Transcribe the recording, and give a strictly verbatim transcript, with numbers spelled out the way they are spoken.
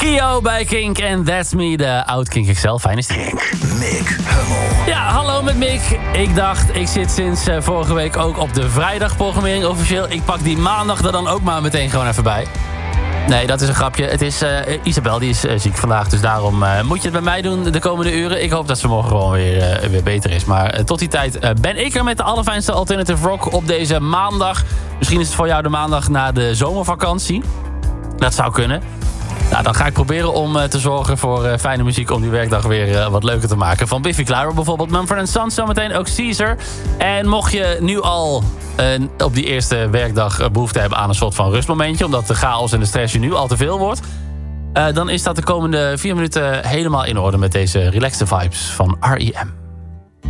Kio bij Kink en That's Me, de oud Kink X L. Fijn is die. Kink, Mick Hummel. Ja, hallo met Mick. Ik dacht, ik zit sinds uh, vorige week ook op de vrijdagprogrammering officieel. Ik pak die maandag er dan ook maar meteen gewoon even bij. Nee, dat is een grapje. Het is uh, Isabel, die is uh, ziek vandaag. Dus daarom uh, moet je het bij mij doen de komende uren. Ik hoop dat ze morgen gewoon weer, uh, weer beter is. Maar uh, tot die tijd uh, ben ik er met de allerfijnste alternative rock op deze maandag. Misschien is het voor jou de maandag na de zomervakantie. Dat zou kunnen. Nou, dan ga ik proberen om uh, te zorgen voor uh, fijne muziek om die werkdag weer uh, wat leuker te maken. Van Biffy Clyro bijvoorbeeld, Mumford and Sons, zometeen ook Caesar. En mocht je nu al uh, op die eerste werkdag uh, behoefte hebben aan een soort van rustmomentje, omdat de chaos en de stress je nu al te veel wordt, uh, dan is dat de komende vier minuten helemaal in orde met deze relaxte vibes van R E M.